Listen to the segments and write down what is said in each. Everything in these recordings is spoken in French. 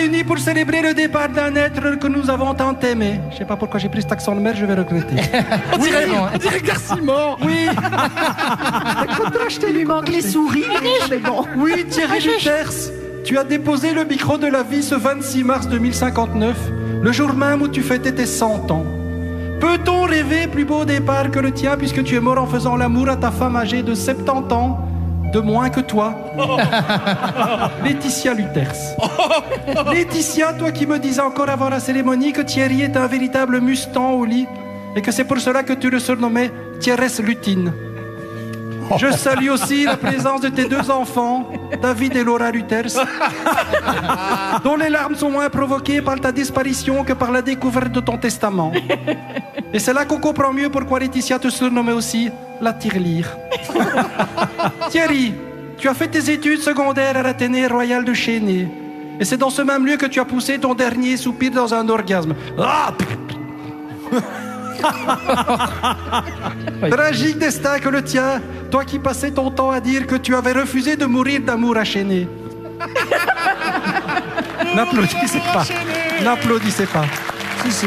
réunis pour célébrer le départ d'un être que nous avons tant aimé. Je sais pas pourquoi j'ai pris cet accent de mer, je vais regretter. On dirait Garcimore. Oui. Il lui manque les souris, mais bon. Oui, Thierry Luters, tu as déposé le micro de la vie ce 26 mars 2059, le jour même où tu fêtais tes 100 ans. Peut-on rêver plus beau départ que le tien puisque tu es mort en faisant l'amour à ta femme âgée de 70 ans, de moins que toi? Laetitia Luters. Laetitia, toi qui me disais encore avant la cérémonie que Thierry est un véritable Mustang au lit et que c'est pour cela que tu le surnommais Thierry Lutine. Je salue aussi la présence de tes 2 enfants, David et Laura Luters, dont les larmes sont moins provoquées par ta disparition que par la découverte de ton testament. Et c'est là qu'on comprend mieux pourquoi Laetitia te surnommait aussi la tirelire. Thierry, tu as fait tes études secondaires à l'Athénée Royal de Chénet. Et c'est dans ce même lieu que tu as poussé ton dernier soupir dans un orgasme. Ah! Tragique destin que le tien, toi qui passais ton temps à dire que tu avais refusé de mourir d'amour à Chénet. N'applaudissez pas. N'applaudissez pas. Si.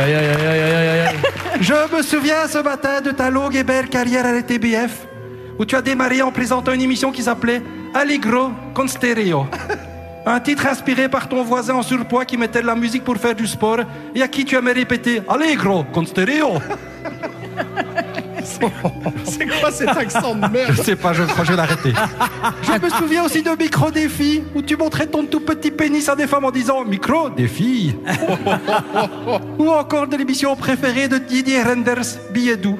Je me souviens ce matin de ta longue et belle carrière à la TBF, où tu as démarré en présentant une émission qui s'appelait Allegro con Stereo. Un titre inspiré par ton voisin en surpoids qui mettait de la musique pour faire du sport et à qui tu aimais répéter « Allegro, con stéréo ». C'est quoi cet accent de merde? Je sais pas, je crois que je vais l'arrêter. Je me souviens aussi de Micro Défi, où tu montrais ton tout petit pénis à des femmes en disant « Micro Défi ». Ou encore de l'émission préférée de Didier Renders, Billet doux.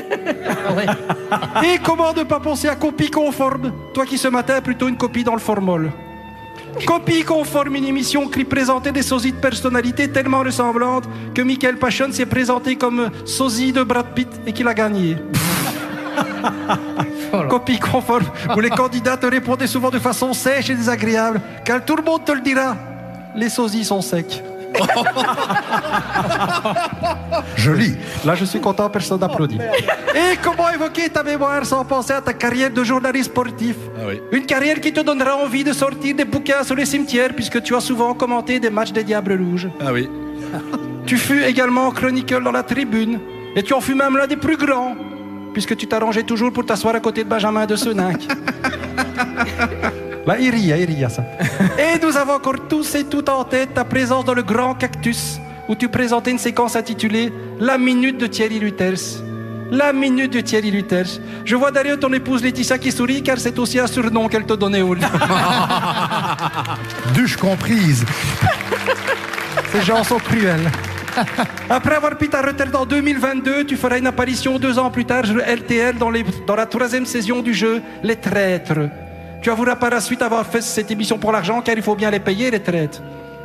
Et comment ne pas penser à Copie conforme, toi qui ce matin as plutôt une copie dans le formol. Copie conforme, une émission qui présentait des sosies de personnalité tellement ressemblantes que Michael Pachon s'est présenté comme sosie de Brad Pitt et qu'il a gagné. Copie conforme, où les candidats te répondaient souvent de façon sèche et désagréable, car tout le monde te le dira, les sosies sont secs. Joli. Là, je suis content, personne n'applaudit. Et comment évoquer ta mémoire sans penser à ta carrière de journaliste sportif? Une carrière qui te donnera envie de sortir des bouquins sur les cimetières, puisque tu as souvent commenté des matchs des Diables Rouges. Ah oui. Tu fus également chroniqueur dans la Tribune, et tu en fus même l'un des plus grands, puisque tu t'arrangeais toujours pour t'asseoir à côté de Benjamin de Seninck. Là, il rit à ça. Et nous avons encore tous et toutes en tête ta présence dans le Grand Cactus, où tu présentais une séquence intitulée « La minute de Thierry Luters ». La minute de Thierry Luters. Je vois derrière ton épouse Laetitia qui sourit, car c'est aussi un surnom qu'elle te donnait au lit. Duche comprise. Ces gens sont cruels. Après avoir pris ta retraite en 2022, tu feras une apparition 2 ans plus tard sur LTL dans la 3e saison du jeu « Les Traîtres ». Tu avoueras par la suite avoir fait cette émission pour l'argent, car il faut bien les payer, les traites.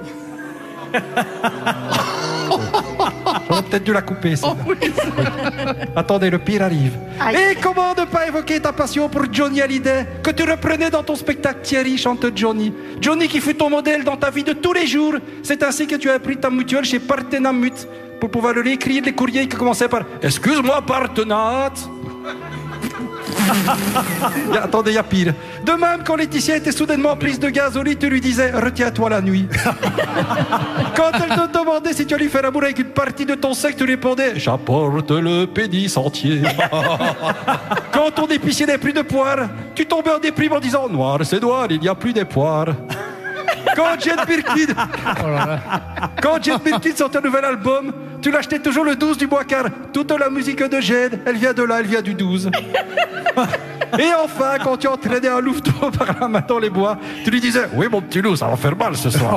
J'aurais peut-être dû la couper, ça. Attendez, le pire arrive. Aïe. Et comment ne pas évoquer ta passion pour Johnny Hallyday, que tu reprenais dans ton spectacle Thierry chante Johnny. Johnny qui fut ton modèle dans ta vie de tous les jours. C'est ainsi que tu as pris ta mutuelle chez Partenamut pour pouvoir leur écrire des courriers qui commençaient par « Excuse-moi, Partenat ». Attendez, il y a pire. De même, quand Laetitia était soudainement prise de gaz au lit, tu lui disais « Retiens-toi la nuit ». Quand elle te demandait si tu allais faire amour avec une partie de ton sexe, tu répondais « J'apporte le pénis entier ». Quand ton épicier n'avait plus de poires, tu tombais en déprime en disant « Noir, c'est noir, il n'y a plus des poires ». Quand Jed Birkin sortait un nouvel album, tu l'achetais toujours le 12 du mois, car toute la musique de Jed, elle vient de là, elle vient du 12. Et enfin, quand tu entraînais un louveteau par la main dans les bois, tu lui disais « Oui, mon petit loup, ça va faire mal ce soir. »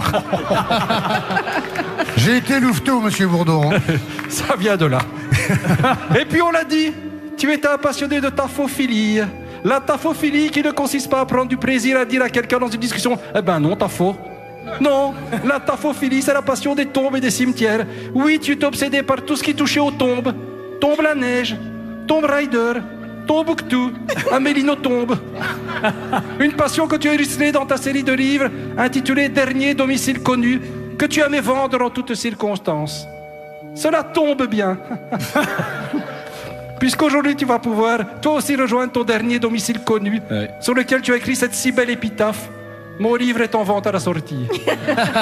J'ai été louveteau, monsieur Bourdon. Ça vient de là. Et puis on l'a dit, tu étais un passionné de taphophilie. La taphophilie qui ne consiste pas à prendre du plaisir à dire à quelqu'un dans une discussion « Eh ben non, t'as faux ». Non, la taphophilie, c'est la passion des tombes et des cimetières. Oui, tu es obsédé par tout ce qui touchait aux tombes. Tombe la neige, tombe Rider, Tombouctou, Amélino tombe. Une passion que tu as illustrée dans ta série de livres intitulée « Dernier domicile connu », que tu aimais vendre en toutes circonstances. Cela tombe bien. Puisqu'aujourd'hui tu vas pouvoir toi aussi rejoindre ton dernier domicile connu, sur lequel tu as écrit cette si belle épitaphe. Mon livre est en vente à la sortie.